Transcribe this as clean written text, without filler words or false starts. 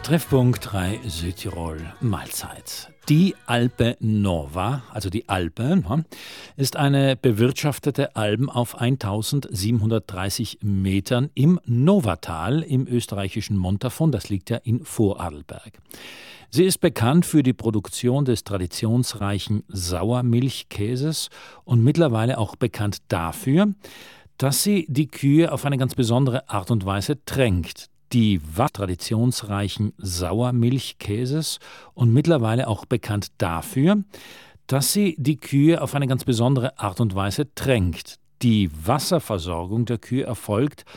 Treffpunkt 3 Südtirol Mahlzeit. Die Alpe Nova, also die Alpe, ist eine bewirtschaftete Alm auf 1730 Metern im Novatal im österreichischen Montafon, das liegt ja in Vorarlberg. Sie ist bekannt für die Produktion des traditionsreichen Sauermilchkäses und mittlerweile auch bekannt dafür, dass sie die Kühe auf eine ganz besondere Art und Weise tränkt. Die traditionsreichen Sauermilchkäses und mittlerweile auch bekannt dafür, dass sie die Kühe auf eine ganz besondere Art und Weise tränkt. Die Wasserversorgung der Kühe erfolgt